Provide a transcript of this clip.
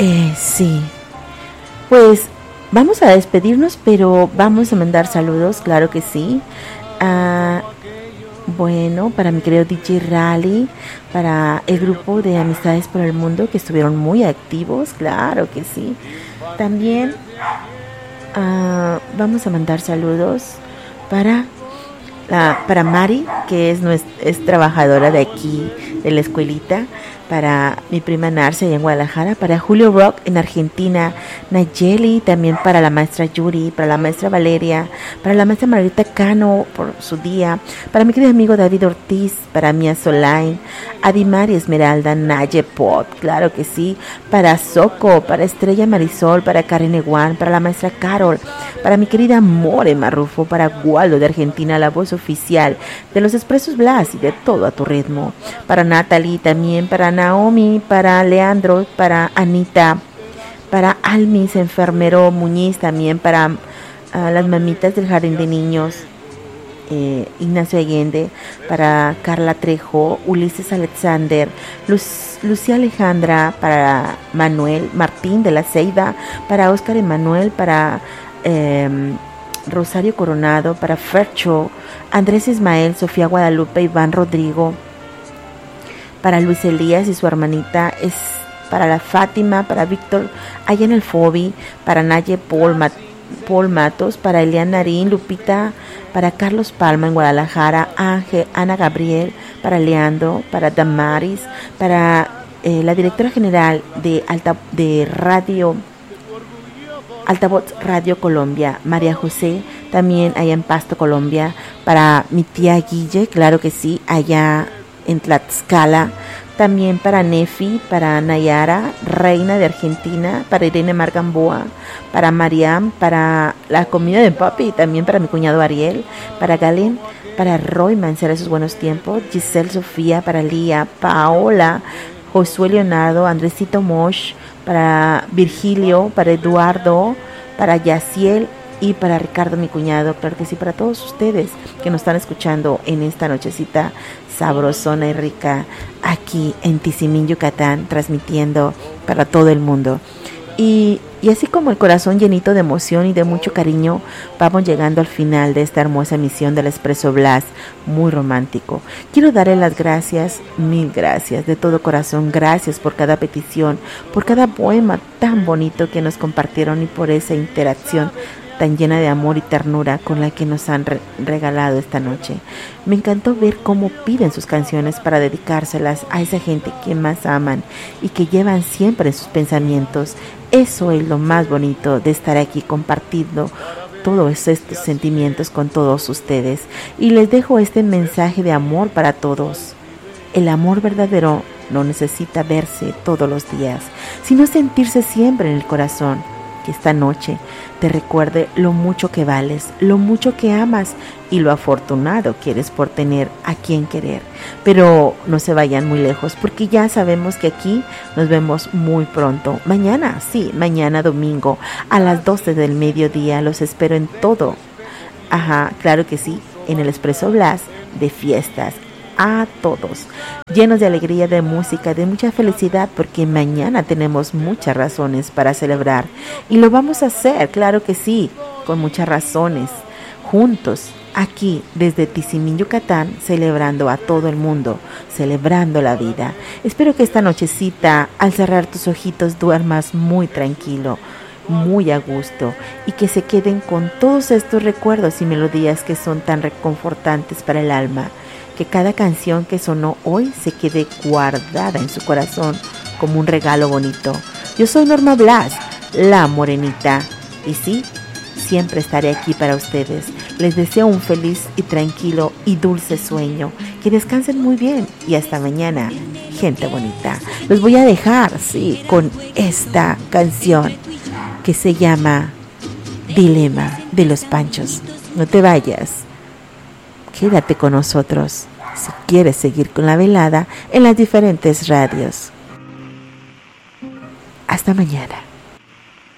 Sí. Pues vamos a despedirnos, pero vamos a mandar saludos, claro que sí. Ah, bueno, para mi querido DJ Rally, para el grupo de Amistades por el Mundo que estuvieron muy activos, claro que sí. También vamos a mandar saludos para Mari, que es trabajadora de aquí, de la escuelita, para mi prima Narcia en Guadalajara, para Julio Rock en Argentina, Nayeli, también para la maestra Yuri, para la maestra Valeria, para la maestra Margarita Cano por su día, para mi querido amigo David Ortiz, para Mia Solain, Adimar y Esmeralda, Naye Pot, claro que sí, para Soco, para Estrella Marisol, para Karen Eguán, para la maestra Carol, para mi querida More Marrufo, para Waldo de Argentina, la voz oficial de los Expresos Blas y de Todo a tu Ritmo, para Natalie también, para Naomi, para Leandro, para Anita, para Almis, enfermero Muñiz también, para las mamitas del Jardín de Niños, Ignacio Allende, para Carla Trejo, Ulises Alexander, Lucía Alejandra, para Manuel Martín de la Ceiba, para Óscar Emanuel, para Rosario Coronado, para Fercho, Andrés Ismael, Sofía Guadalupe, Iván Rodrigo, para Luis Elías y su hermanita, es para la Fátima, para Víctor allá en el Fobi, para Naye Paul Matos, para Eliana Narín, Lupita, para Carlos Palma en Guadalajara, Ángel, Ana Gabriel, para Leandro, para Damaris, para la directora general de Altavoz Radio Colombia, María José, también allá en Pasto, Colombia, para mi tía Guille, claro que sí, allá en Tlaxcala, también para Nefi, para Nayara, Reina de Argentina, para Irene Margamboa, para Mariam, para la comida de papi, también para mi cuñado Ariel, para Galen, para Roy Mancera, esos buenos tiempos, Giselle Sofía, para Lía, Paola, Josué Leonardo, Andresito Mosh, para Virgilio, para Eduardo, para Yaciel y para Ricardo, mi cuñado, claro que sí, para todos ustedes que nos están escuchando en esta nochecita sabrosona y rica aquí en Tizimín, Yucatán, transmitiendo para todo el mundo. Y así como el corazón llenito de emoción y de mucho cariño, vamos llegando al final de esta hermosa emisión del Expreso Blas, muy romántico. Quiero darle las gracias, mil gracias, de todo corazón, gracias por cada petición, por cada poema tan bonito que nos compartieron y por esa interacción tan llena de amor y ternura con la que nos han regalado esta noche. Me encantó ver cómo piden sus canciones para dedicárselas a esa gente que más aman y que llevan siempre en sus pensamientos. Eso es lo más bonito de estar aquí compartiendo todos estos sentimientos con todos ustedes. Y les dejo este mensaje de amor para todos. El amor verdadero no necesita verse todos los días, sino sentirse siempre en el corazón. Que esta noche te recuerde lo mucho que vales, lo mucho que amas y lo afortunado que eres por tener a quien querer. Pero no se vayan muy lejos porque ya sabemos que aquí nos vemos muy pronto. Mañana, sí, mañana domingo a las 12 del mediodía los espero en todo. Ajá, claro que sí, en el Expreso Blas de fiestas. A todos, llenos de alegría, de música, de mucha felicidad, porque mañana tenemos muchas razones para celebrar y lo vamos a hacer, claro que sí, con muchas razones, juntos, aquí desde Tizimín, Yucatán, celebrando a todo el mundo, celebrando la vida. Espero que esta nochecita, al cerrar tus ojitos, duermas muy tranquilo, muy a gusto y que se queden con todos estos recuerdos y melodías que son tan reconfortantes para el alma. Que cada canción que sonó hoy se quede guardada en su corazón como un regalo bonito. Yo soy Norma Blas, la morenita, y sí, siempre estaré aquí para ustedes. Les deseo un feliz y tranquilo y dulce sueño. Que descansen muy bien y hasta mañana, gente bonita. Los voy a dejar, sí, con esta canción que se llama Dilema de los Panchos. No te vayas. Quédate con nosotros si quieres seguir con la velada en las diferentes radios. Hasta mañana.